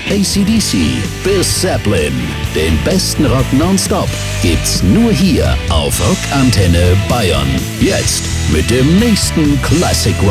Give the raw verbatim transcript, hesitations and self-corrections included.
A C D C bis Zeppelin. Den besten Rock nonstop gibt's nur hier auf Rockantenne Bayern. Jetzt mit dem nächsten Classic Rock.